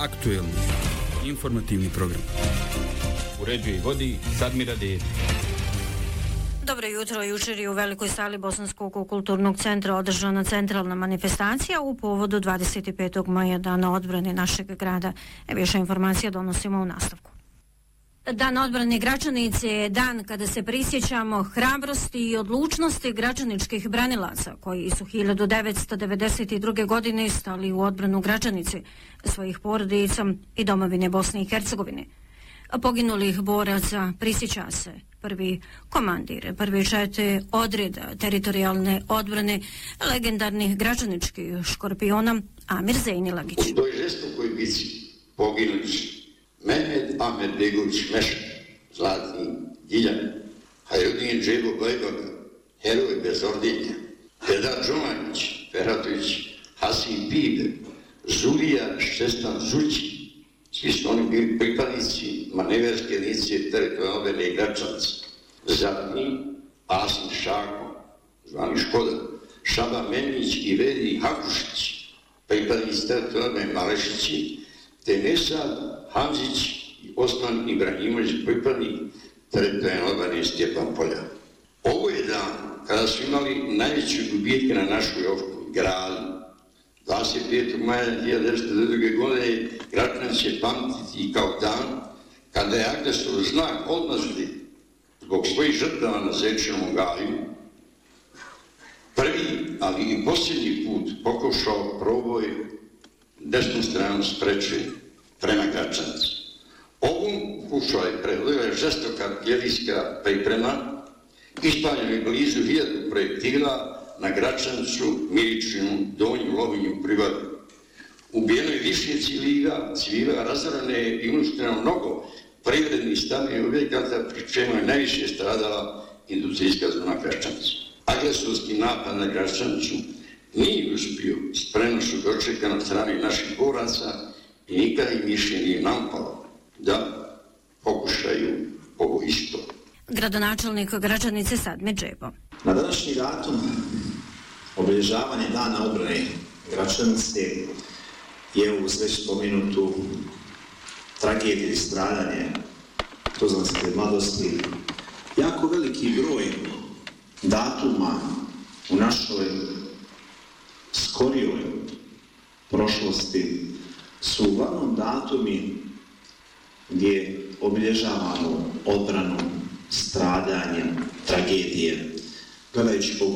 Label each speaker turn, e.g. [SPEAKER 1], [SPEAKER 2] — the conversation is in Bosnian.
[SPEAKER 1] Aktuelni informativni program.
[SPEAKER 2] Uređuje i vodi Sadmira Dedić.
[SPEAKER 3] Dobro jutro. Jučer je u Velikoj sali Bosanskog kulturnog centra održana centralna manifestacija u povodu 25. maja, Dana odbrane našeg grada. Više informacija donosimo u nastavku. Dan odbrane Gračanice je dan kada se prisjećamo hrabrosti i odlučnosti gračaničkih branilaca koji su 1992. godine stali u odbranu Gračanice, svojih porodica i domovine Bosne i Hercegovine. Poginulih boraca prisjeća se prvi komandir, prvi čete odreda teritorijalne odbrane legendarnih gračaničkih škorpiona Amir Zejnilagić.
[SPEAKER 4] U toj žestokoj bici poginući Mehmed Ahmedbegović Mešak, Zlatni Diljan, Hajrudin Džebo Bajbaga, heroj bez ordenja, Pedar Džomanić, Ferhatović, Hasim Pibe, Zulija Šestan Zući. Svi su oni bili pripadnici maneverske jedinice teritorijalne obrane Gračanice. Zatim Asim Šako, zvani Škoda, Šaba Menić i Vedi Hakušić, pripadnici teritorijalne obrane Malešići, te Nesad Hamzić i Osman Ibrahimović, pripadnik teritorijalne obrane Stjepan Polja. Ovo je dan kada su imali najveće gubitke na našoj opštini gradu. 25. maja 1992. godine Gračanac će pamtiti kao dan kada je agresor znak odmazde zbog svojih žrtava na Zečevom gaju prvi, ali i posljednji put pokušao proboj desnu stranu spreče prema Gračanici. Ovom pokušaju predvodila žestoka artiljerijska priprema, ispaljeno je blizu 1000 projektila na Gračanicu, Miličinu, Donju, Lovinju, Privadu. Ubijeno je više civila, razorano je i uništeno mnogo privrednih stambenih objekata, pri čemu je najviše stradala industrijska zona Gračanice. Agresorski napad na Gračanicu nije uspio s prenošu dočeka na strani naših boraca i nikada im više nije nampalo da pokušaju ovo isto.
[SPEAKER 3] Gradonačelnik Gračanice Sadmir Džebo.
[SPEAKER 5] Na današnji datum obilježavanje Dana odbrane Gračanice je uz već spomenutu tragediju i stradanje Tuzlanske mladosti jako veliki broj datuma u našoj skorijoj prošlosti su uglavnom datumi gdje obilježavamo odbranu, stradanje, tragedije. Gledajući